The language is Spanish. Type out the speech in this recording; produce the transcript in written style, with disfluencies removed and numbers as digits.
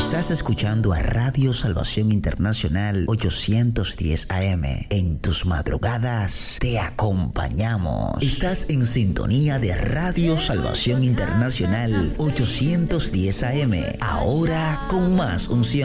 Estás escuchando a Radio Salvación Internacional 810 AM. En tus madrugadas te acompañamos. Estás en sintonía de Radio Salvación Internacional 810 AM. Ahora con más unción.